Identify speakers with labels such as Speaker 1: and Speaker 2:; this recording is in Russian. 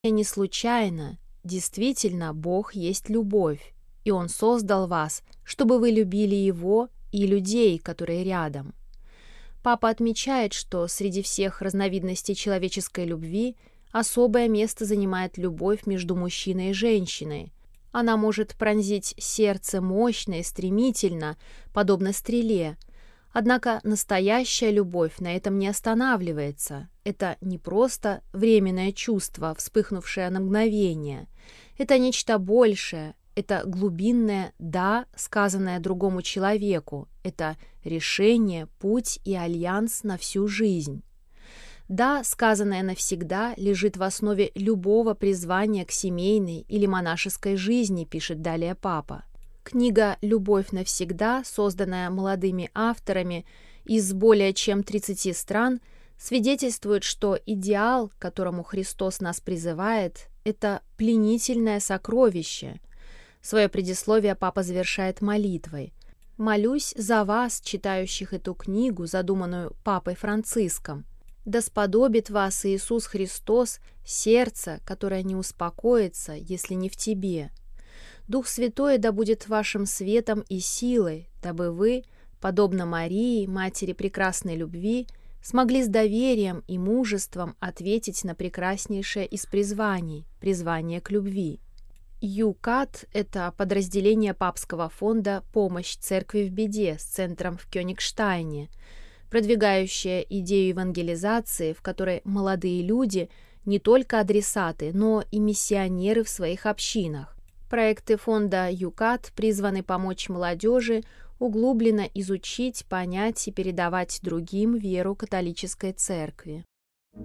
Speaker 1: не случайно. Действительно, Бог есть любовь, и Он создал вас, чтобы вы любили Его и людей, которые рядом. Папа отмечает, что среди всех разновидностей человеческой любви особое место занимает любовь между мужчиной и женщиной. Она может пронзить сердце мощно и стремительно, подобно стреле. Однако настоящая любовь на этом не останавливается. Это не просто временное чувство, вспыхнувшее на мгновение. Это нечто большее. Это глубинное «да», сказанное другому человеку. Это решение, путь и альянс на всю жизнь. «Да», сказанное навсегда, лежит в основе любого призвания к семейной или монашеской жизни, пишет далее папа. Книга «Любовь навсегда», созданная молодыми авторами из более чем 30 стран, свидетельствует, что идеал, к которому Христос нас призывает, это пленительное сокровище. Свое предисловие папа завершает молитвой. «Молюсь за вас, читающих эту книгу, задуманную папой Франциском. Да сподобит вас Иисус Христос сердце, которое не успокоится, если не в тебе. Дух Святой да будет вашим светом и силой, дабы вы, подобно Марии, матери прекрасной любви, смогли с доверием и мужеством ответить на прекраснейшее из призваний – призвание к любви». ЮКАТ – это подразделение папского фонда «Помощь церкви в беде» с центром в Кёнигштайне, продвигающее идею евангелизации, в которой молодые люди не только адресаты, но и миссионеры в своих общинах. Проекты фонда ЮКАТ призваны помочь молодежи углубленно изучить, понять и передавать другим веру католической церкви.